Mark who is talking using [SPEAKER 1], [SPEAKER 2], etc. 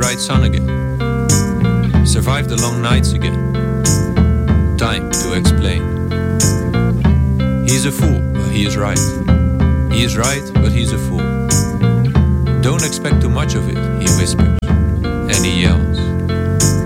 [SPEAKER 1] bright sun again. Survive the long nights again. Time to explain. He's a fool, but he is right. He is right, but he's a fool. Don't expect too much of it, he whispers.